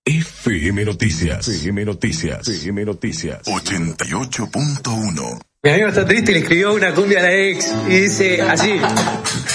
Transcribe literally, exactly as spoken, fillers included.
F M Noticias. F M Noticias. F M Noticias. ochenta y ocho punto uno. Mi amigo está triste y le escribió una cumbia a la ex y dice así: